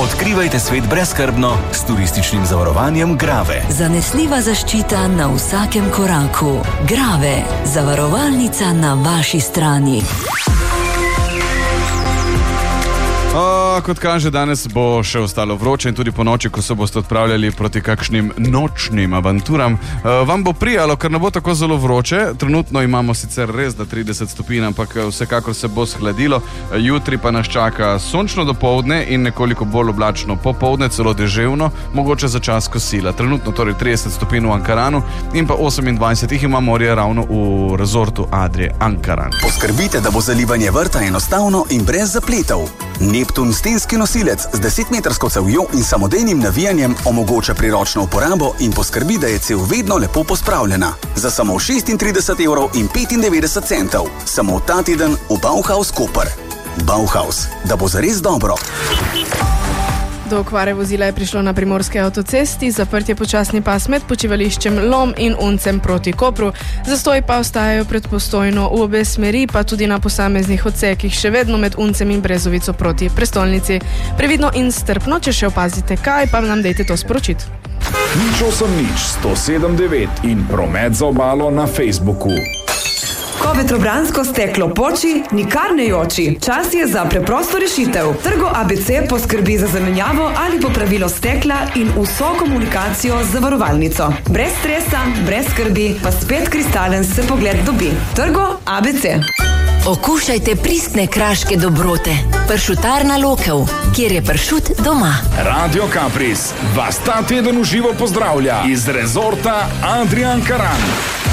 Odkrivajte svet brezskrbno s turističnim zavarovanjem Grave. Zanesljiva zaščita na vsakem koraku. Grave, zavarovalnica na vaši strani. Kot kaže, danes bo še ostalo vroče in tudi po noči, ko se boste odpravljali proti kakšnim nočnim avanturam. Vam bo prijalo, ker ne bo tako zelo vroče. Trenutno imamo sicer res da 30 stopinj, ampak vsekakor se bo shladilo. Jutri pa nas čaka sončno dopoldne in nekoliko bolj oblačno popoldne, celo deževno, mogoče za čas kosila. Trenutno torej 30 stopinj v Ankaranu in pa 28 jih ima morje ravno v rezortu Adrie Ankaran. Poskrbite, da bo zalivanje vrta enostavno in brez zapletov. Neptun stenski nosilec z 10-metrsko cevjo in samodejnim navijanjem omogoča priročno uporabo in poskrbi, da je cev vedno lepo pospravljena. Za samo 36,95 €. Samo ta teden v Bauhaus Koper. Bauhaus, da bo zares dobro. Do okvare vozila je prišlo na primorski avtocesti, zaprt je počasni pas med počivališčem Lom in Uncem proti Kopru. Zastoji pa ostajajo pred Postojno v obe smeri, pa tudi na posameznih odsekih še vedno med Uncem in Brezovico proti prestolnici. Previdno in strpno, če še opazite kaj, pa nam dejte to sporočiti. 08-107-9 in promet za obalo na Facebooku. Ko vetrobransko steklo poči, nikar ne joči. Čas je za preprosto rešitev. Trgo ABC poskrbi za zamenjavo ali popravilo stekla in vso komunikacijo z zavarovalnico. Brez stresa, brez skrbi, pa spet kristalen se pogled dobi. Trgo ABC. Okušajte pristne kraške dobrote. Pršutarna Lokev, kjer je pršut doma. Radio Kapris vas ta teden v živo pozdravlja iz rezorta Adrie Ankaran.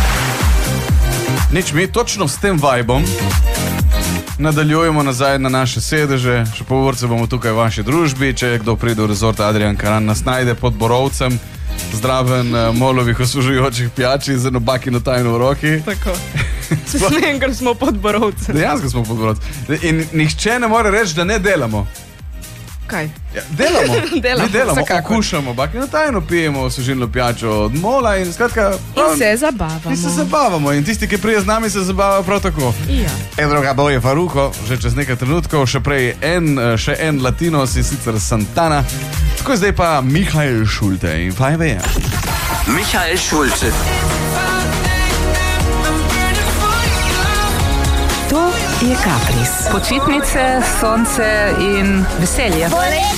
Nič, mi točno s tem vibom nadaljujemo nazaj na naše sedeže, še pogovorce bomo tukaj v vaši družbi. Če kdo pride v rezort Adrie Ankaran, nas najde pod Borovcem, zdraven molovih osvežujočih pijači z eno bakino tajno v roki. Tako. Smem, ker smo pod Borovcem. Dejansko smo pod Borovcem. In nihče ne more reči, da ne delamo. Kaj? Ja, delamo. Mi delamo, vsekakor. okušamo bakino tajno, pijemo osvežilno pijačo od Mola in skratka... In se zabavamo. In se zabavamo. In tisti, ki prije z nami, se zabavajo prav tako. Ja. Druga bo je Faruko, že čez nekaj trenutkov, še prej še en Latinos in sicer Santana. Tako zdaj pa Michael Schulte in 5AM. Michael Schulte. To je Kapris. Počitnice, sonce in veselje.